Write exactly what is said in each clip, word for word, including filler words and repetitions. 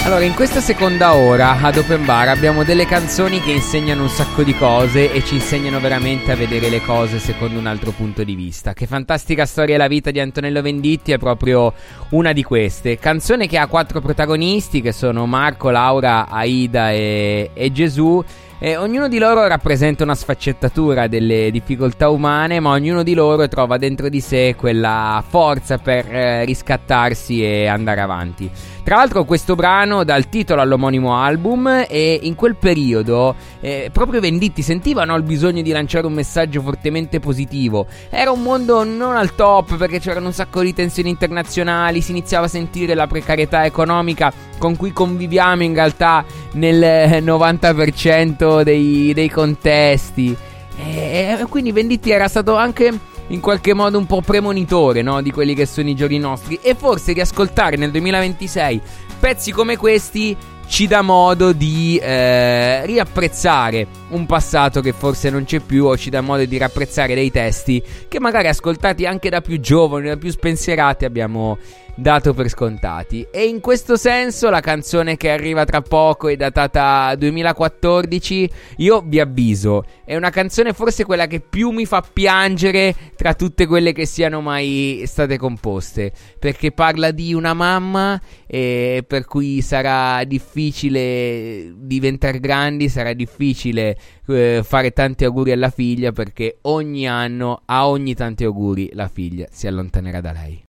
Allora, in questa seconda ora ad Open Bar abbiamo delle canzoni che insegnano un sacco di cose e ci insegnano veramente a vedere le cose secondo un altro punto di vista. Che fantastica storia è la vita di Antonello Venditti è proprio una di queste. Canzone che ha quattro protagonisti che sono Marco, Laura, Aida e, e Gesù. E ognuno di loro rappresenta una sfaccettatura delle difficoltà umane, ma ognuno di loro trova dentro di sé quella forza per eh, riscattarsi e andare avanti. Tra l'altro questo brano dà il titolo all'omonimo album e in quel periodo eh, proprio Venditti sentiva no, il bisogno di lanciare un messaggio fortemente positivo. Era un mondo non al top perché c'erano un sacco di tensioni internazionali, si iniziava a sentire la precarietà economica con cui conviviamo in realtà nel novanta per cento dei, dei contesti. E quindi Venditti era stato anche in qualche modo un po' premonitore, no? Di quelli che sono i giorni nostri. E forse riascoltare nel duemilaventisei pezzi come questi ci dà modo di eh, riapprezzare un passato che forse non c'è più, o ci dà modo di riapprezzare dei testi che magari ascoltati anche da più giovani, da più spensierati abbiamo dato per scontati. E in questo senso la canzone che arriva tra poco è datata duemilaquattordici. Io vi avviso, è una canzone forse quella che più mi fa piangere tra tutte quelle che siano mai state composte, perché parla di una mamma e per cui sarà difficile diventare grandi, sarà difficile eh, fare tanti auguri alla figlia, perché ogni anno a ogni tanti auguri la figlia si allontanerà da lei.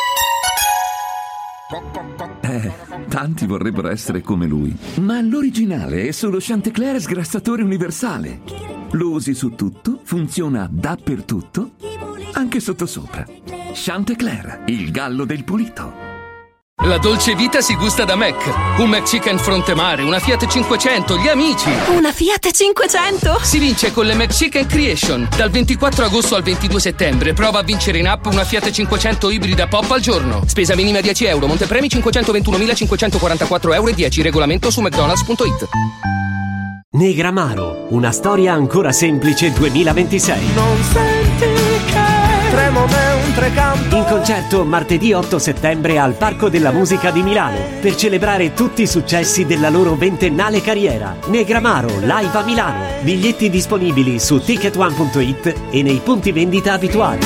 Eh, tanti vorrebbero essere come lui, ma l'originale è sullo Chantecler sgrassatore universale. Lo usi su tutto, funziona dappertutto, anche sottosopra. Chantecler, il gallo del pulito. La dolce vita si gusta da Mac. Un McChicken Frontemare, una Fiat cinquecento, gli amici. Una Fiat cinquecento? Si vince con le McChicken Creation. Dal ventiquattro agosto al ventidue settembre prova a vincere in app una Fiat cinquecento ibrida pop al giorno. Spesa minima dieci euro, montepremi cinquecentoventunomilacinquecentoquarantaquattro euro e dieci. Regolamento su mcdonalds punto it. Negramaro, una storia ancora semplice duemilaventisei. Non senti che tremo mentre canto. In concerto martedì otto settembre al Parco della Musica di Milano per celebrare tutti i successi della loro ventennale carriera. Negramaro live a Milano. Biglietti disponibili su ticket one punto it e nei punti vendita abituali.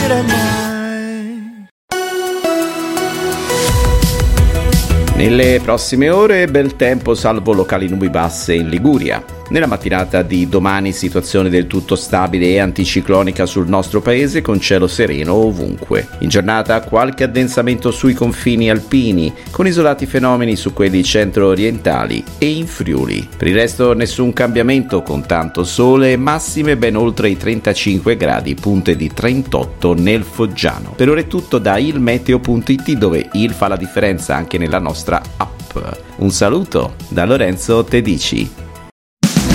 Nelle prossime ore bel tempo salvo locali nubi basse in Liguria. Nella mattinata di domani situazione del tutto stabile e anticiclonica sul nostro paese con cielo sereno ovunque. In giornata qualche addensamento sui confini alpini con isolati fenomeni su quelli centro-orientali e in Friuli. Per il resto nessun cambiamento con tanto sole e massime ben oltre i trentacinque gradi, punte di trentotto nel Foggiano. Per ora è tutto da ilmeteo punto it dove il fa la differenza anche nella nostra app. Un saluto da Lorenzo Tedici.